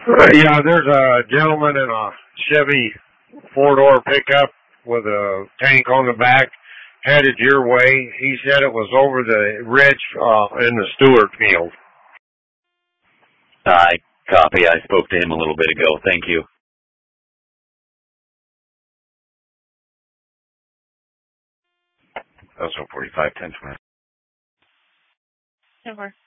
Yeah, there's a gentleman in a Chevy four-door pickup with a tank on the back headed your way. He said it was over the ridge in the Stewart field. I copy. I spoke to him a little bit ago. Thank you. Also 45, 10, 20. Over.